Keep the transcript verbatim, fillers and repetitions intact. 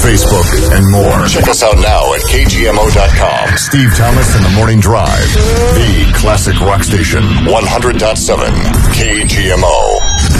Facebook, and more. Check us out now at K G M O dot com. Steve Thomas in the Morning Drive. The classic rock station. one hundred point seven K G M O.